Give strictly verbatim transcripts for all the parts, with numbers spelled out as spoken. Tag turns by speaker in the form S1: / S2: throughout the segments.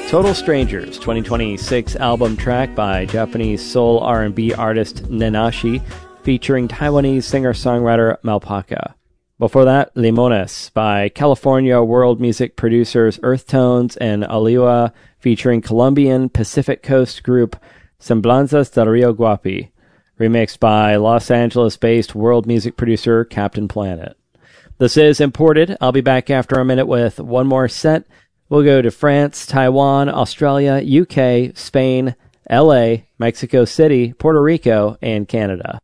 S1: Total Strangers, twenty twenty-six album track by Japanese soul R and B artist Nenashi, featuring Taiwanese singer-songwriter Malpaka. Before that, Limones by California world music producers Earth Tones and Aliwa, featuring Colombian Pacific Coast group Semblanzas de Rio Guapi, remixed by Los Angeles-based world music producer Captain Planet. This is Imported. I'll be back after a minute with one more set. We'll go to France, Taiwan, Australia, U K, Spain, L A, Mexico City, Puerto Rico, and Canada.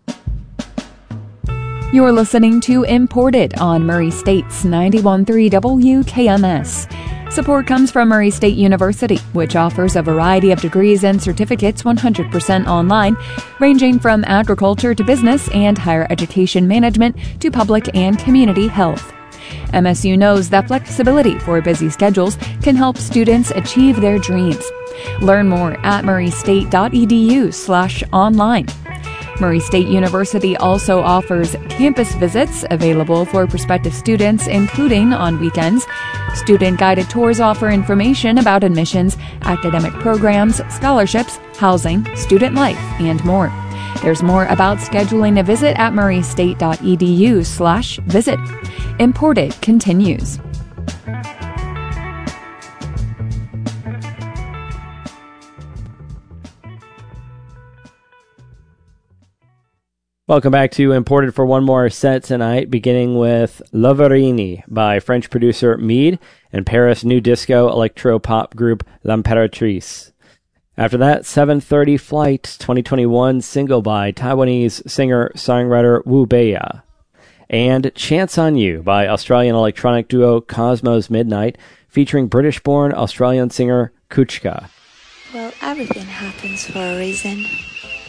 S2: You're listening to Imported on Murray State's ninety-one point three W K M S. Support comes from Murray State University, which offers a variety of degrees and certificates one hundred percent online, ranging from agriculture to business and higher education management to public and community health. M S U knows that flexibility for busy schedules can help students achieve their dreams. Learn more at murraystate.edu slash online. Murray State University also offers campus visits available for prospective students, including on weekends. Student-guided tours offer information about admissions, academic programs, scholarships, housing, student life, and more. There's more about scheduling a visit at murraystate.edu slash visit. Imported continues.
S1: Welcome back to Imported for one more set tonight, beginning with Loverini by French producer Mead and Paris new disco electro-pop group L'Impératrice. After that, seven thirty Flight, twenty twenty-one single by Taiwanese singer-songwriter Wu Beya. And Chance on You by Australian electronic duo Cosmos Midnight, featuring British-born Australian singer Kuchka.
S3: Well, everything happens for a reason.